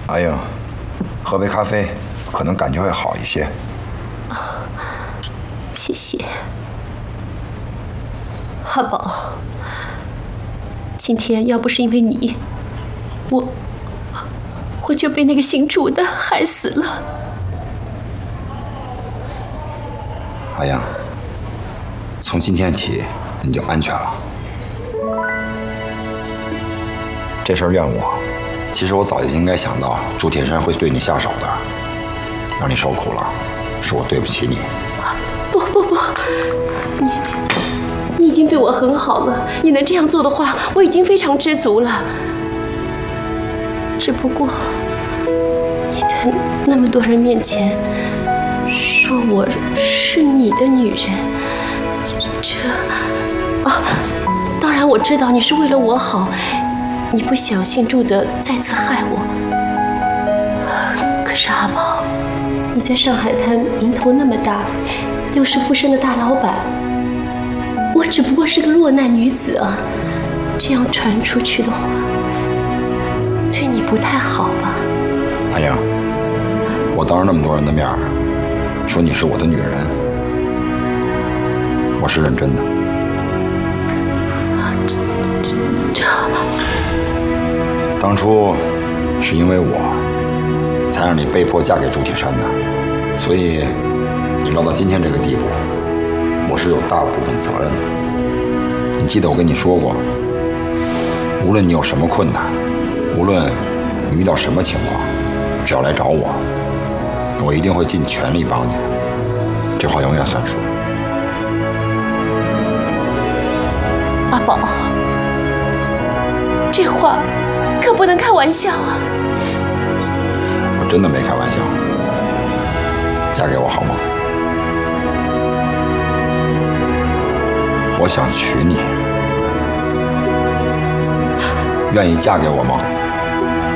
阿英，喝杯咖啡，可能感觉会好一些。 谢谢，阿宝。今天要不是因为你，我就被那个姓朱的害死了。 阿英，从今天起你就安全了。这事儿怨我，其实我早就应该想到朱铁山会对你下手的，让你受苦了，是我对不起你。 不，你已经对我很好了，你能这样做的话，我已经非常知足了。只不过你在那么多人面前说我是你的女人，当然我知道你是为了我好，你不想姓朱的再次害我。可是阿宝，你在上海滩名头那么大，又是富生的大老板，我只不过是个落难女子啊，这样传出去的话，对你不太好吧？ 阿英，我当着那么多人的面说你是我的女人，我是认真的。这当初是因为我才让你被迫嫁给朱铁山的，所以你落到今天这个地步，我是有大部分责任的。你记得我跟你说过，无论你有什么困难，无论你遇到什么情况，只要来找我，我一定会尽全力帮你。这话永远算数。 阿宝，这话可不能开玩笑啊！ 我真的没开玩笑。嫁给我好吗？我想娶你，愿意嫁给我吗？